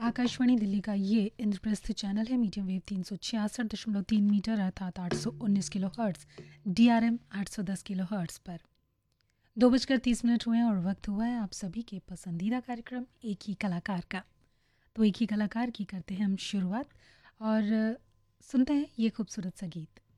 आकाशवाणी दिल्ली का ये इंद्रप्रस्थ चैनल है। मीडियम वेव 366.3 मीटर अर्थात 819 kilo hertz, DRM 810 kilo hertz पर 2:30 हुए हैं और वक्त हुआ है आप सभी के पसंदीदा कार्यक्रम एक ही कलाकार का। तो एक ही कलाकार की करते हैं हम शुरुआत और सुनते हैं ये खूबसूरत सा गीत।